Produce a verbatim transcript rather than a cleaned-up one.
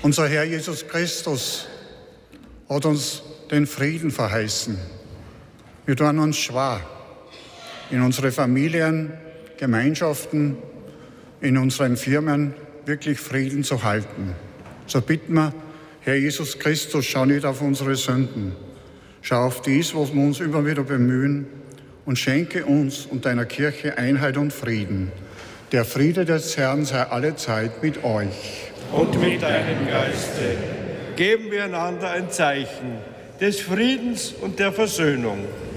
Unser Herr Jesus Christus hat uns den Frieden verheißen. Wir tun uns schwer, in unsere Familien, Gemeinschaften, in unseren Firmen wirklich Frieden zu halten. So bitten wir, Herr Jesus Christus, schau nicht auf unsere Sünden. Schau auf dies, was wir uns immer wieder bemühen, und schenke uns und deiner Kirche Einheit und Frieden. Der Friede des Herrn sei allezeit mit euch. Und mit deinem Geiste. Geben wir einander ein Zeichen des Friedens und der Versöhnung.